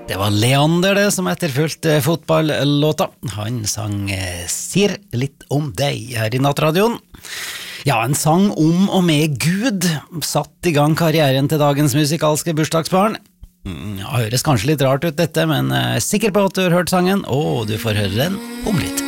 Det var Leander det som etterfulgte fotballåta. Han sang «Sier litt om deg» her i Nattradioen. Ja, en sang om og med Gud satt i gang karrieren til dagens musikalske bursdagsbarn. Ja, høres kanskje litt rart ut dette, men sikker på at du har hørt sangen, og du får høre den om litt.